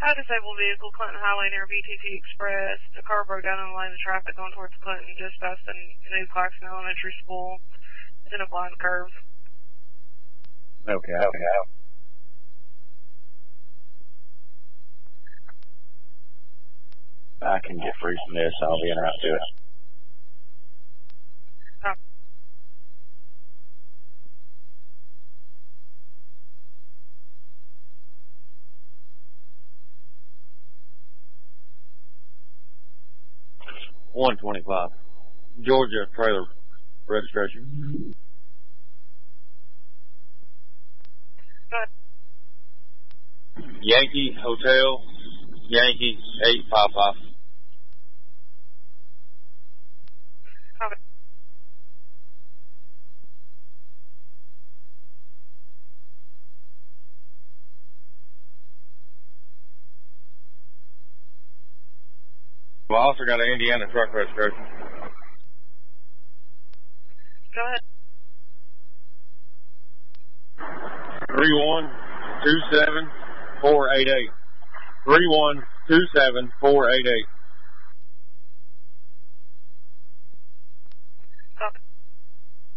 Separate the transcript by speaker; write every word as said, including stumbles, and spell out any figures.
Speaker 1: Hi, disabled vehicle, Clinton Highway near V T T Express. The car broke down in the lane of traffic going towards Clinton just past the new Claxton Elementary School. It's in a blind curve.
Speaker 2: Okay, okay. I can get free from this. I'll be in right to it.
Speaker 1: Oh.
Speaker 2: one twenty-five. Georgia trailer registration. Yankee Hotel, Yankee eight five five.
Speaker 1: Okay.
Speaker 2: Well, I also got an Indiana truck registration.
Speaker 1: Go ahead.
Speaker 2: three one two seven four eight eight. three one two seven four eight eight.